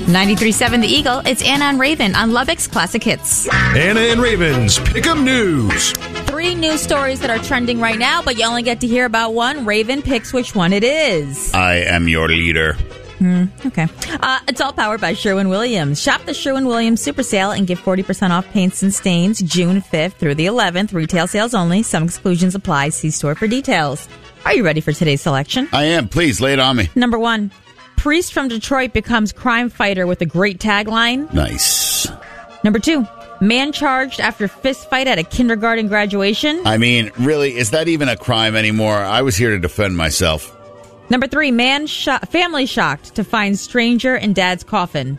93.7 The Eagle, it's Anna and Raven on Lubbock's Classic Hits. Anna and Raven's Pick'em News. 3 news stories that are trending right now, but you only get to hear about one. Raven picks which one it is. I am your leader. Okay. It's all powered by Sherwin-Williams. Shop the Sherwin-Williams Super Sale and get 40% off paints and stains June 5th through the 11th. Retail sales only. Some exclusions apply. See store for details. Are you ready for today's selection? I am. Please, lay it on me. Number 1. Priest from Detroit becomes crime fighter with a great tagline. Nice. Number 2. Man charged after fist fight at a kindergarten graduation. I mean, really, is that even a crime anymore? I was here to defend myself. Number 3. Family shocked to find stranger in dad's coffin.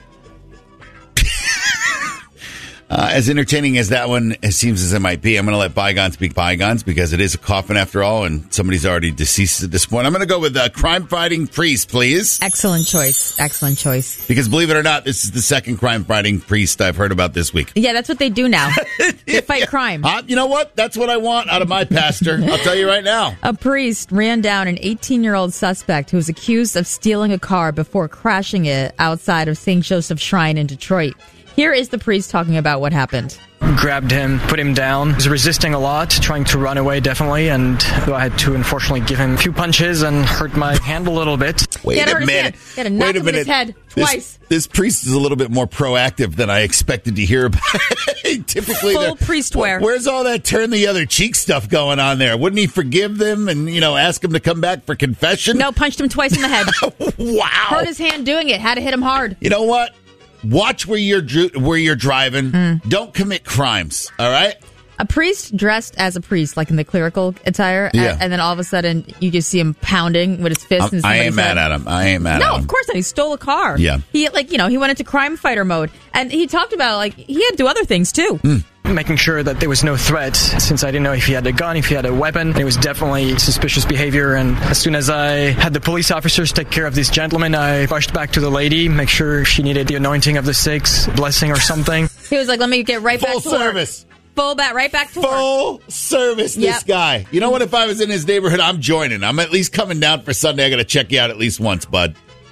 As entertaining as that one seems as it might be, I'm going to let bygones be bygones because it is a coffin after all, and somebody's already deceased at this point. I'm going to go with crime-fighting priest, please. Excellent choice. Excellent choice. Because believe it or not, this is the second crime-fighting priest I've heard about this week. Yeah, that's what they do now. They fight crime. You know what? That's what I want out of my pastor. I'll tell you right now. A priest ran down an 18-year-old suspect who was accused of stealing a car before crashing it outside of St. Joseph's Shrine in Detroit. Here is the priest talking about what happened. Grabbed him, put him down. He was resisting a lot, trying to run away, definitely. And I had to, unfortunately, give him a few punches and hurt my hand a little bit. Wait a minute. He had to knock him in his head twice. This priest is a little bit more proactive than I expected to hear about. Typically, full priest wear. Where's all that turn the other cheek stuff going on there? Wouldn't he forgive them and, ask him to come back for confession? No, punched him twice in the head. Wow. Hurt his hand doing it. Had to hit him hard. You know what? Watch where you're driving. Don't commit crimes, all right? A priest dressed as a priest, like in the clerical attire, and then all of a sudden you just see him pounding with his fist. I ain't mad at him. No, of course not. He stole a car. Yeah. He went into crime fighter mode, and he talked about he had to do other things too. Making sure that there was no threat, since I didn't know if he had a gun, if he had a weapon. It was definitely suspicious behavior, and as soon as I had the police officers take care of this gentleman, I rushed back to the lady, make sure she needed the anointing of the six, blessing or something. He was like, let me get right back to Full service. Right back to work. Full service, this guy. You know what? If I was in his neighborhood, I'm joining. I'm at least coming down for Sunday. I got to check you out at least once, bud.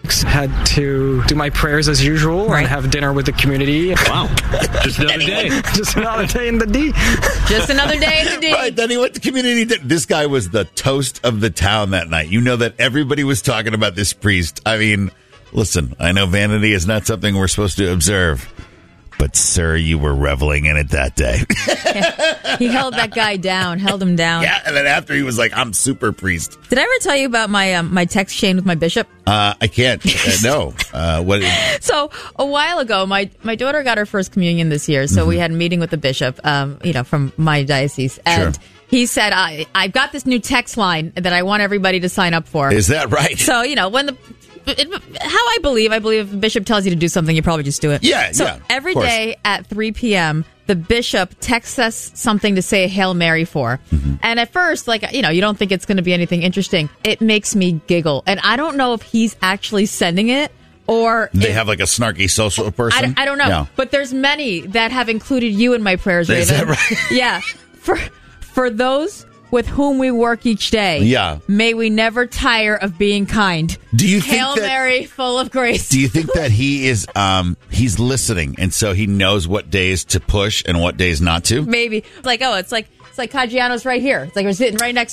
Had to do my prayers as usual and have dinner with the community. Wow. Just another day. Just another day in the D. Just another day in the D. Right, then he went to community dinner. This guy was the toast of the town that night. You know that everybody was talking about this priest. I mean, listen, I know vanity is not something we're supposed to observe. But, sir, you were reveling in it that day. Yeah. He held that guy down, held him down. Yeah, and then after he was like, I'm super priest. Did I ever tell you about my text chain with my bishop? I can't. No. What? So, a while ago, my daughter got her first communion this year, so we had a meeting with the bishop, from my diocese. And he said, I've got this new text line that I want everybody to sign up for. Is that right? So, when how I believe if the bishop tells you to do something, you probably just do it. Yeah, so every day at 3 p.m., the bishop texts us something to say Hail Mary for. And at first, you don't think it's going to be anything interesting. It makes me giggle. And I don't know if he's actually sending it or... They have a snarky social person? I don't know. No. But there's many that have included you in my prayers, Raven. Is that right? Yeah. For those... with whom we work each day. Yeah. May we never tire of being kind. Do you think Hail Mary, full of grace. Do you think that he is he's listening and so he knows what days to push and what days not to? Maybe. It's like Caggiano's right here. It's like we're sitting right next